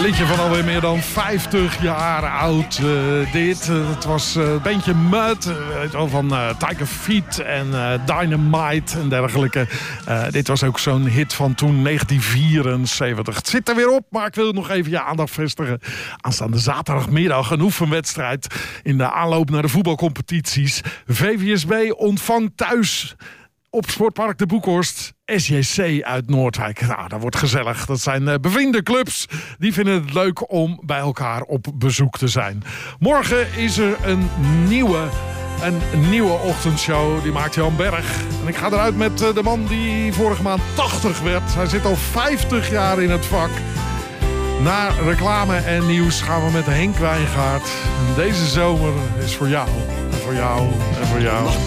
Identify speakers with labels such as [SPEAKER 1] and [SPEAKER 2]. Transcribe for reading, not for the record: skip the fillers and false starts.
[SPEAKER 1] liedje van alweer meer dan 50 jaar oud. Het was een bandje Mud, weet wel, van Tiger Feet en Dynamite en dergelijke. Dit was ook zo'n hit van toen, 1974. Het zit er weer op, maar ik wil nog even je aandacht vestigen. Aanstaande zaterdagmiddag een oefenwedstrijd in de aanloop naar de voetbalcompetities. VVSB ontvangt thuis op Sportpark de Boekhorst SJC uit Noordwijk. Nou, dat wordt gezellig. Dat zijn bevriende clubs. Die vinden het leuk om bij elkaar op bezoek te zijn. Morgen is er een nieuwe ochtendshow. Die maakt Jan Berg. En ik ga eruit met de man die vorige maand 80 werd. Hij zit al 50 jaar in het vak. Na reclame en nieuws gaan we met Henk Wijngaard. Deze zomer is voor jou. En voor jou. En voor jou.